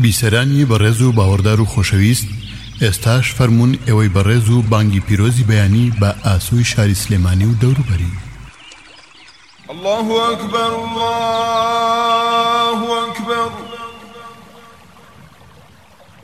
بیسەرانی بەڕێز و باوەڕدار و خۆشەویست، ئێستاش فەرموون ئێوەی بەڕێز و بانگی پیرۆزی بەیانی بە ئاسووی شاری سلێمانی و دەوروبەری. الله أكبر الله